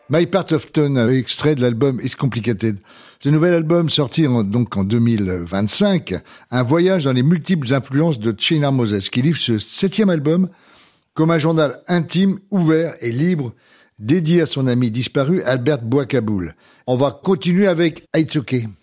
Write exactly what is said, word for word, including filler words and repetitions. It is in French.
My Part of Town, extrait de l'album It's Complicated. Ce nouvel album, sorti en, donc en deux mille vingt-cinq, un voyage dans les multiples influences de China Moses, qui livre ce septième album comme un journal intime, ouvert et libre, dédié à son ami disparu Albert Bouakaboul. On va continuer avec It's Okay.